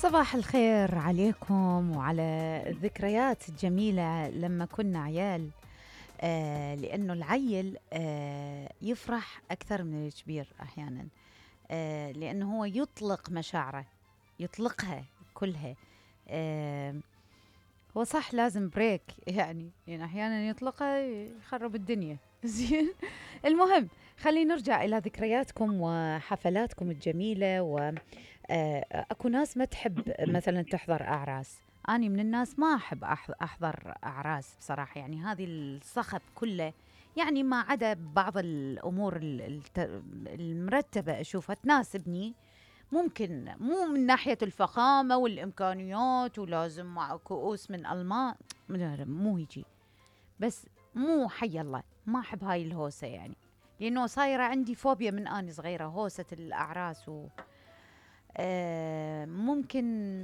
صباح الخير عليكم وعلى الذكريات الجميلة لما كنا عيال. لأنه العيل يفرح أكثر من الكبير أحيانا. لأنه هو يطلق مشاعره، يطلقها كلها. آه هو صح لازم بريك يعني أحيانا يطلقها يخرب الدنيا زين. المهم، خلينا نرجع إلى ذكرياتكم وحفلاتكم الجميلة. اكو ناس ما تحب مثلا تحضر اعراس. اني من الناس ما احب احضر اعراس بصراحه، يعني هذه الصخب كله. يعني ما عدا بعض الامور المرتبه اشوفها تناسبني. ممكن مو من ناحيه الفخامه والامكانيات ولازم مع كؤوس من المان. مو هيجي. بس مو حي الله، ما احب هاي الهوسه يعني. لانه صايره عندي فوبيا من اني صغيره، هوسه الاعراس ممكن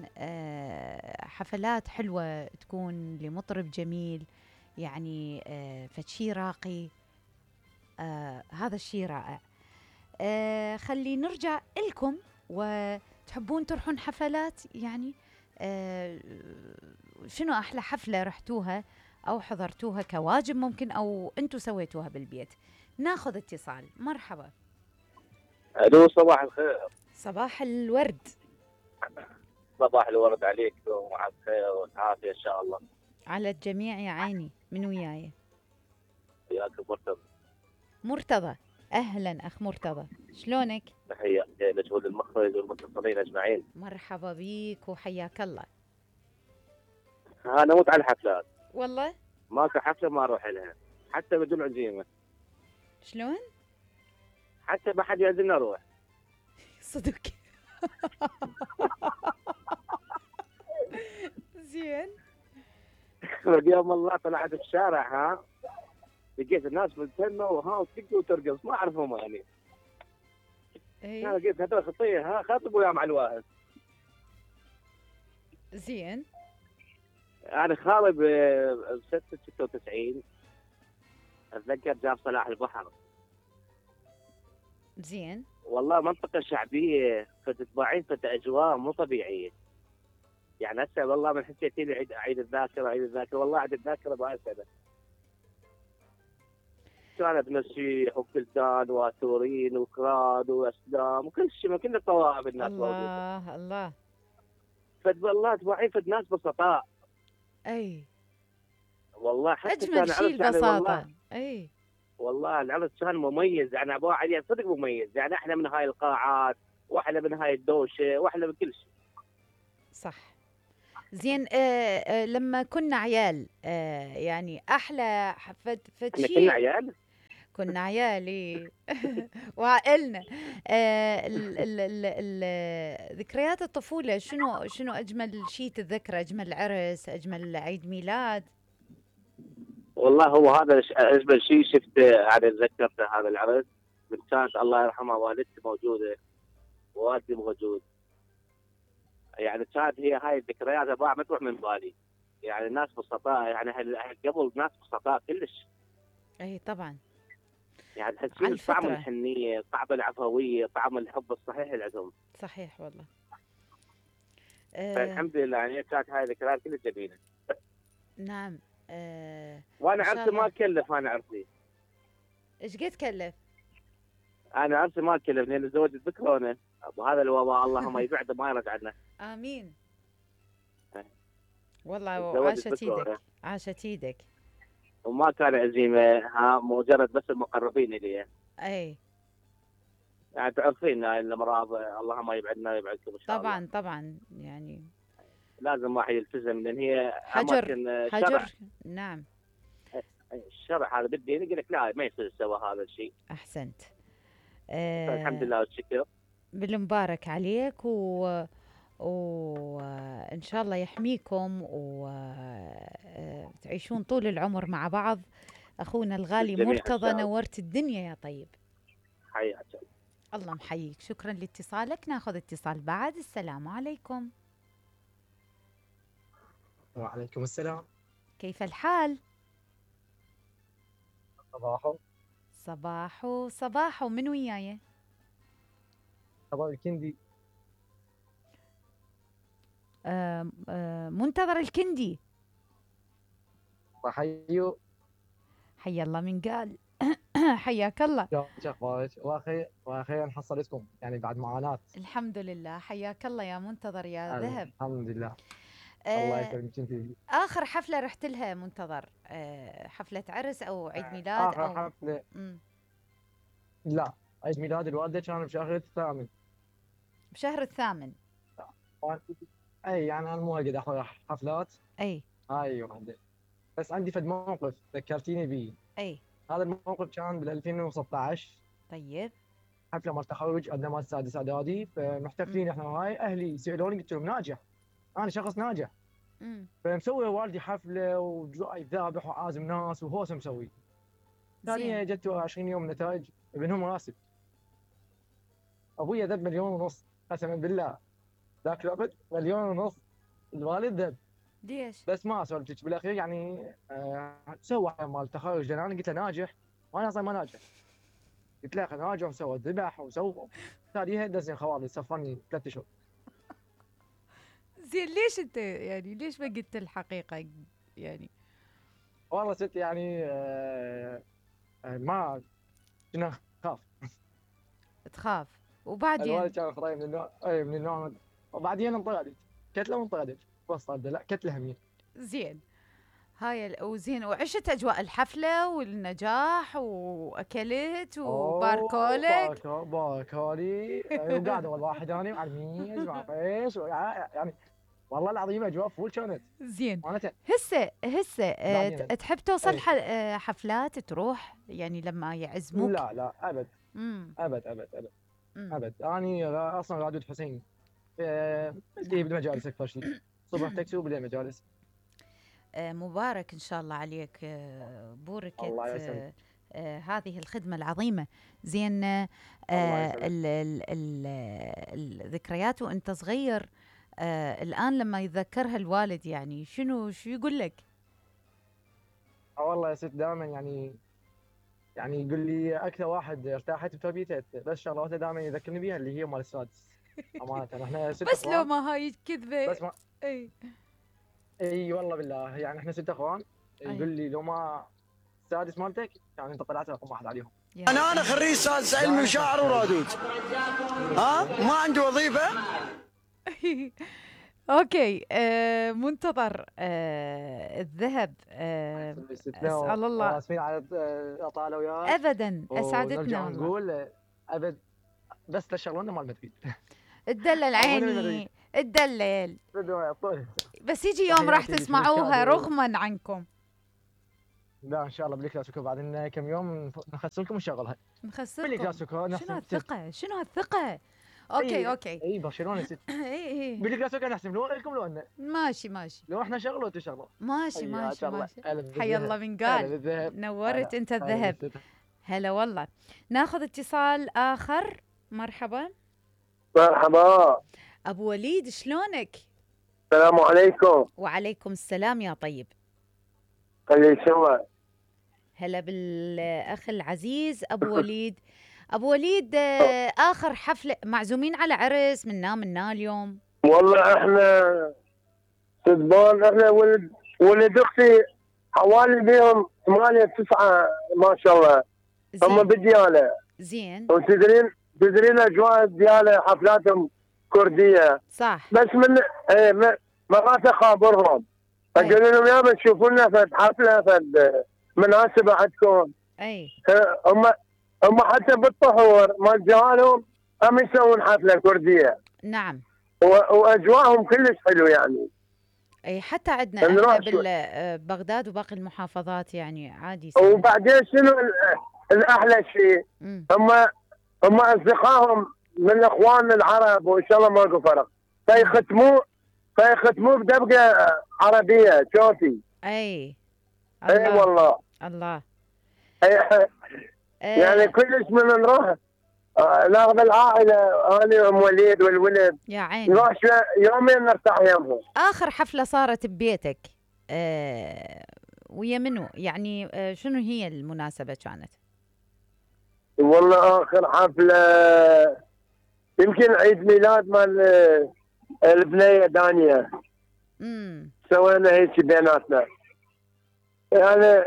حفلات حلوة تكون لمطرب جميل، يعني فشي راقي. هذا الشيء رائع. خلي نرجع إلكم. وتحبون تروحون حفلات يعني؟ آه شنو أحلى حفلة رحتوها أو حضرتوها كواجب ممكن، أو أنتوا سويتوها بالبيت؟ ناخذ اتصال. مرحبا. الو، صباح الخير. صباح الورد. صباح الورد عليك ومع الخير والعافيه ان شاء الله. على الجميع يا عيني، من وياي؟ وياك مرتب. مرتضى. اهلا اخ مرتضى، شلونك؟ تحيه لجهود المخرج والمتصلين اجمعين. مرحبا بيك وحياك الله. انا موت على الحفلات. والله. ماكو حفله ما اروح لها، حتى بدون عزيمه، شلون؟ حتى ما حد يعزمني اروح. صدق. زين. يوم الله طلعت الشارع، لقيت الناس ملتمه وتدق وترقص، ما اعرفهم يعني. انا اي. لقيت هذول خطيه، خاطبوا يا مع الواحد. زين. انا خالي ب 96 اتذكر جاب صلاح البحر. زين. والله منطقة شعبية، فتتباعين أجواء مو طبيعية. يعني هسه والله من حسيتي لي عيد الذاكرة، عيد الذاكرة، والله عيد الذاكرة بهاي السنة. كانت مسيح وكلدان واتورين وكراد واسلام وكل شيء، ما كل الطوائف الناس موجودة. الله الله. والله تباعين ناس بسطاء. اي. والله حتى اجمل كان شيء عرس يعني والله. البساطة. اي. والله العرس كان مميز، يعني ابو علي صدق مميز، يعني احلى من هاي القاعات واحلى من هاي الدوشة واحلى من كل شيء. صح. زين. لما كنا عيال يعني احلى احنا كنا فد عيال. كنا عيالي. وعائلنا. ذكريات الطفولة، شنو أجمل شيء تتذكره؟ أجمل عرس، أجمل عيد ميلاد؟ والله هو هذا اجمل شيء شفته، يعني تذكرته هذا العرس. من كانت الله يرحمها والدتي موجوده ووالدي موجود. يعني كانت هي هاي الذكريات ابغى ما تروح من بالي. يعني الناس بسطاء، يعني قبل ناس بسطاء كلش. أي طبعا. يعني على تحسين طعم الفطرة. الحنيه، طعم العفويه، طعم الحب الصحيح اللي عندهم. صحيح والله. آه فالحمد لله، يعني كانت هاي الذكريات كلش جميله. نعم. وانا إن شاء عرسي ما الله. كلف، انا عرسي. إيش قد كلف؟ انا عرسي ما كلف لان تزوجت بكورونا. وهذا الوباء اللهم يبعده ما يرد عنا. آمين. والله تزوجت وعاشت بكورونا إيدك، عاشت إيدك. وما كان عزيمه، مجرد بس المقربين الي. أي. يعني تعرفين هاي الامراض، اللهم يبعدنا ويبعدكم ان شاء الله. طبعا طبعا يعني. لازم واحد يلتزم لان هي حجر اماكن حجر. شرع. نعم. الشرع هذا بالدين يقول لك لا، ما يصير سوى هذا الشيء. أحسنت. فالحمد آه لله والشكر. بالمبارك عليك وإن شاء الله يحميكم وتعيشون طول العمر مع بعض. أخونا الغالي للجميع ان مرتضى، شاء الله. نورت الدنيا يا طيب. حياك الله. الله محييك، شكرا لاتصالك. ناخذ اتصال بعد. السلام عليكم. وعليكم السلام. كيف الحال؟ صباحو. صباحو صباحو، من وياي؟ صباح الكندي. منتظر الكندي. وحيو حيا الله من قال. حياك الله. شو اخبارك؟ واخيرا حصلتكم يعني بعد معاناة. الحمد لله، حياك الله يا منتظر يا ذهب. الحمد لله. الله يسلمك انت. آخر حفلة رحت لها منتظر حفلة عرس أو عيد ميلاد اخر أو حفلة مم. لا، عيد ميلاد الوالدة كان بشهر الثامن. بشهر الثامن. اي يعني انا مو قد احضر حفلات. أي هاي وحدة. بس عندي فد موقف ذكرتيني به. أي. هذا الموقف كان بال 2016. طيب. حفله مال تخرج عندنا مال السادس اعدادي، فمحتفلين احنا وهاي اهلي سالوني قلت لهم ناجح، انا شخص ناجح. فمسوي والدي حفله وجاي ذابح وعازم ناس وهوس مسوي. ثانية جت 20 يوم نتائج ابنهم راسب. ابويا ذب 1.5 مليون قسما بالله. ذاك الوقت 1.5 مليون الوالد ذب. ليش؟ بس ما سولفتك بالاخير يعني سوى مال تخرج انا قلت له ناجح وانا اصلا ما ناجح. قلت له ناجح وسوى ذبح وسوى ثاني دزين خوالي سفرني 3 اشهر. زين ليش انت يعني ليش ما قلت الحقيقة يعني؟ والله ست يعني ما كنا خاف. تخاف وبعدين الوالد كان خطاي من النوع اي من النوع. وبعدين انطردت كتله وانطردت بس طرده لا كتله همين. زين هاي وزين وعشت اجواء الحفله والنجاح واكلت وباركولك. باركولي وقاعد اول واحد انا وعلى الميز مع فيش يعني والله العظيم اجواء فول كانت. زين معناتها هسه تحب توصل حفلات تروح يعني لما يعزموك؟ لا ابد. ابد انا اصلا رادود حسين اللي بالمجالس اكثر شيء صبح تاكسي وبالليل مجالس. مبارك ان شاء الله عليك بوركت الله يسلمك. هذه الخدمة العظيمة. زين الذكريات وانت صغير الآن لما يتذكرها الوالد يعني شو يقول لك؟ والله يا ست دائما يعني يقول لي اكثر واحد ارتاحت بتربيته بس شغله واحده دائما يذكرني بها اللي هي مال السادس. امانه احنا 6 بس لو ما هاي كذبه. بس ما اي والله بالله يعني احنا 6 اخوان. يقول لي لو ما السادس مالتك يعني انت طلعت رقم واحد عليهم. انا خريج سادس علمي وشاعر ورادود. ما عندي وظيفه. اوكي منتظر الذهب اسال الله. اسفين على الاطاله وياك. ابدا اسعدتنا والله. نقول ابد بس للشغلونه مال مدريد. تدلل عيني تدلل. بس يجي يوم راح تسمعوها رغما عنكم. لا ان شاء الله بالكلاسيكو بعد كم يوم نخسركم ونشغلها. نخسركم بالكلاسيكو. شنو هالثقة؟ شنو هالثقة؟ اوكي اي برشلونه ست. اي بالكلاسيكو نحسم لو لكم لو انه ماشي لو احنا شغله وتشغلوا ماشي حي الله من قال. نورت انت الذهب. هلا والله. ناخذ اتصال اخر. مرحبا ابو وليد شلونك؟ السلام عليكم. وعليكم السلام يا طيب. خلي سوا. هلا بالاخ العزيز ابو وليد. ابو وليد اخر حفله معزومين على عرس منا اليوم. والله احنا صدبان احنا ولد اختي حوالي بيهم 8 9 ما شاء الله. هم بدياله. زين. وتدرين اجواء دياله حفلاتهم كرديه. صح. بس من مرات اخابرهم اقول لهم يابا تشوفوا لنا فد حفله فد مناسبه عندكم. اي. هم حتى بالطهور مال جهالهم هم يسوون حفله كرديه. نعم. واجواءهم كلش حلو يعني. اي حتى عندنا احنا ببغداد وباقي المحافظات يعني عادي سنة. وبعدين شنو الاحلى شيء؟ هم اصدقائهم من اخواننا العرب وان شاء الله ماكو فرق فيختموه بدبقه عربيه شوفي. اي والله الله. يعني كلش من نروح ناخذ العائله انا وام وليد والولد يا عيني نروح يومين نرتاح يمهم. اخر حفله صارت ببيتك ويا منو يعني شنو هي المناسبه كانت؟ والله اخر حفله يمكن عيد ميلاد مال البنيه دانيه سوينا هيك بيناتنا، يعني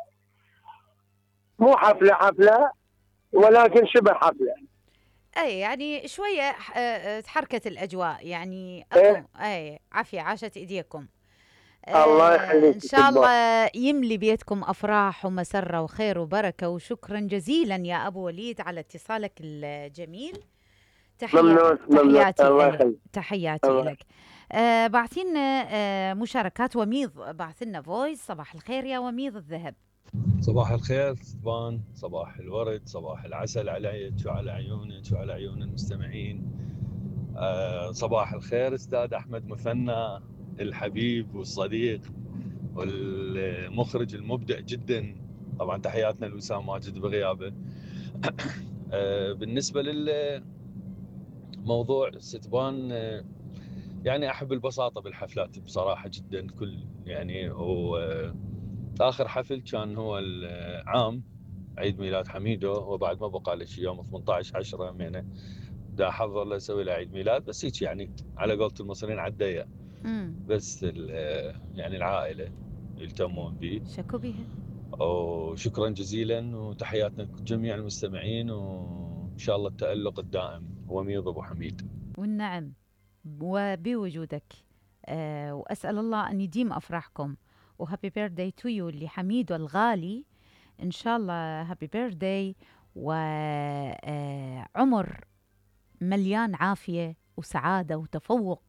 مو حفله ولكن شبه حفله. اي يعني شويه تحركت الاجواء يعني إيه؟ اي عافيه، عاشت ايديكم. الله يخليك. ان شاء الله يملي بيتكم افراح ومسره وخير وبركه، وشكرا جزيلا يا ابو وليد على اتصالك الجميل. تحياتي الله لك، يخليك. تحياتي لك. بعثينا مشاركات. وميض بعث لنا فويس. صباح الخير يا وميض الذهب. صباح الخير ستبان، صباح الورد، صباح العسل عليك وعلى عيونك وعلى عيون المستمعين. صباح الخير استاذ احمد مثنى الحبيب والصديق والمخرج المبدع جدا، طبعا تحياتنا لوسام ماجد بغيابه. بالنسبه للموضوع ستبان، يعني احب البساطه بالحفلات بصراحه جدا. كل يعني اخر حفل كان هو العام عيد ميلاد حميدو، وبعد ما بقى له يوم 18/10 همينه دا احضر له اسوي له عيد ميلاد، بس هيك يعني على قولة المصريين على الضيق، بس يعني العائله يلتمون به. شكو بها. وشكرا جزيلا وتحياتنا لجميع المستمعين، وان شاء الله التألق الدائم. وميض ابو حميد. والنعم وبوجودك. واسال الله ان يديم افراحكم، وهابي بيرثداي تو يو لحميدو الغالي. ان شاء الله هابي بيرثداي، وعمر مليان عافيه وسعاده وتفوق،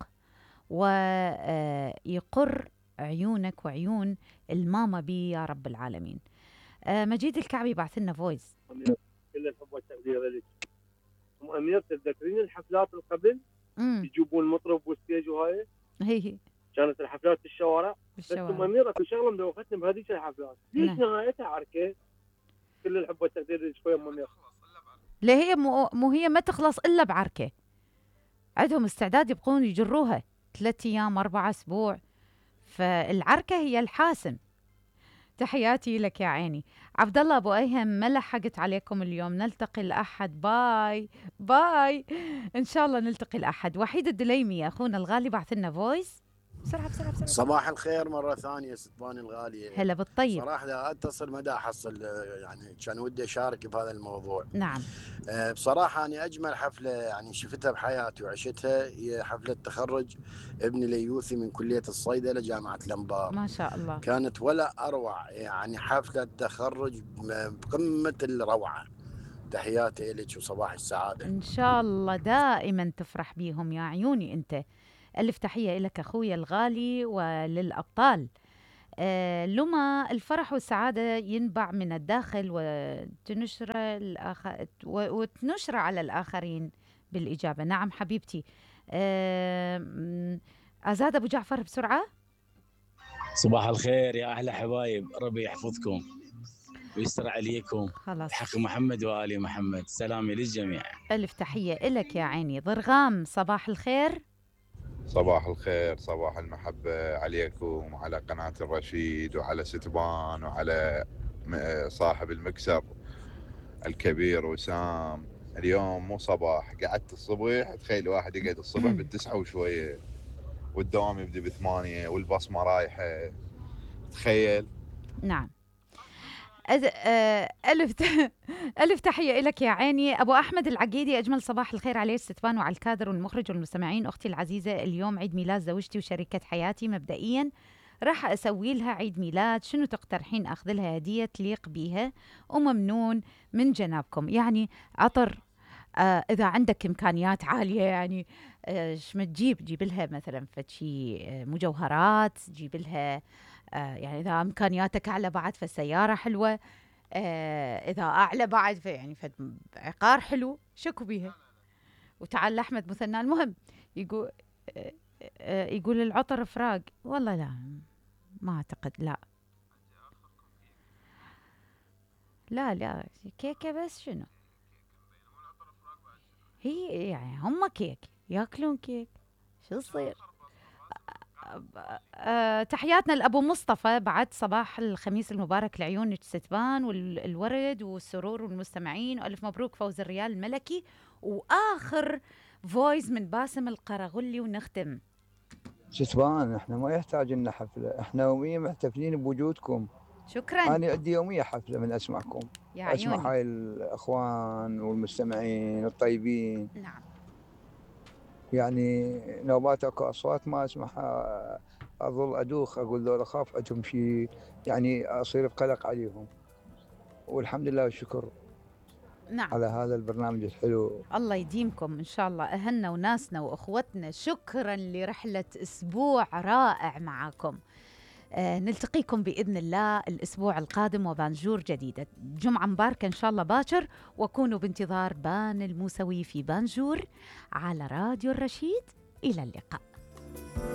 ويقر عيونك وعيون الماما بي يا رب العالمين. مجيد الكعبي بعث لنا فويس. كل الحب والتقدير لك ام امير. تتذكرين الحفلات اللي قبل يجيبون مطرب والستيج وهاي؟ هي كانت الحفلات في الشوارع. بس ام امير اكو شغله مدوختني بهذيك الحفلات، ليش نهايتها عركه؟ كل الحب والتقدير لك شويه ام امير. لا هي مو هي ما تخلص الا بعركه. عندهم استعداد يبقون يجروها 3 أيام 4 أسبوع، فالعركه هي الحاسم. تحياتي لك يا عيني. عبد الله ابو ايهم، ما لحقت عليكم اليوم، نلتقي الاحد. باي باي، ان شاء الله نلتقي الاحد. وحيد الدليمي اخونا الغالي بعث لنا فويس. بسرعه بسرعه بسرعه. صباح الخير مره ثانيه ستبان الغاليه. هلا بالطيب. صراحه لا اتصل ما دا احصل، يعني كان ودي اشارك بهذا الموضوع. نعم. بصراحه انا اجمل حفله يعني شفتها بحياتي وعشتها هي حفله تخرج ابني ليوثي من كليه الصيدله جامعه الانبار. ما شاء الله. كانت ولا اروع، يعني حفله تخرج بقمه الروعه. تحياتي لك وصباح السعاده. ان شاء الله دائما تفرح بيهم يا عيوني انت. الف تحيه لك اخويا الغالي وللابطال. لما الفرح والسعاده ينبع من الداخل وتنشر على الاخرين بالاجابه. نعم حبيبتي. ازاد ابو جعفر بسرعه. صباح الخير يا احلى حبايب، ربي يحفظكم ويستر عليكم. خلاص. حق محمد وآل محمد. سلامي للجميع. ألف تحية إلك يا عيني. ضرغام صباح الخير. صباح الخير، صباح المحبة عليكم وعلى قناة الرشيد وعلى ستبان وعلى صاحب المكسر الكبير وسام. اليوم مو صباح، قعدت الصبح، تخيل واحد يقعد الصبح ب9 وشوية والدوام يبدي ب8 والبصمة رايحة، تخيل. نعم. ألف تحية لك يا عيني. أبو أحمد العقيدي، أجمل صباح الخير عليك ستبان وعلى الكادر والمخرج والمستمعين. أختي العزيزة اليوم عيد ميلاد زوجتي وشريكة حياتي. مبدئيا راح أسوي لها عيد ميلاد، شنو تقترحين أخذ لها هدية تليق بيها؟ وممنون من جنابكم. يعني عطر، إذا عندك إمكانيات عالية يعني شو ما جيب لها مثلا فشي مجوهرات، جيب لها يعني إذا إمكانياتك أعلى بعد فسيارة حلوة، إذا أعلى بعد يعني عقار حلو، شكو بيها. وتعال أحمد مثنى. المهم يقول العطر فراق. والله لا، ما أعتقد. لا كيكة بس. شنو هي يعني هم كيك ياكلون كيك، شو يصير؟ تحياتنا لأبو مصطفى بعد. صباح الخميس المبارك لعيون ستبان والورد والسرور والمستمعين، وألف مبروك فوز الريال الملكي. وآخر فويس من باسم القرغلي ونختم. ستبان احنا ما يحتاج لنا حفله، احنا يوميا محتفلين بوجودكم. شكرا. انا عندي يوميا حفله من اسمعكم، يا اسمع عيوني. هاي الاخوان والمستمعين الطيبين. نعم. يعني نوبات اكو اصوات ما اسمعها اظل ادوخ، اقول ذولا اخاف عندهم شيء، يعني اصير بقلق عليهم. والحمد لله والشكر نعم. على هذا البرنامج الحلو. الله يديمكم إن شاء الله أهلنا وناسنا وأخوتنا. شكرا لرحلة أسبوع رائع معكم. نلتقيكم بإذن الله الأسبوع القادم وبانجور جديدة. جمعة مباركة إن شاء الله باكر، وكونوا بانتظار بان الموسوي في بانجور على راديو الرشيد. إلى اللقاء.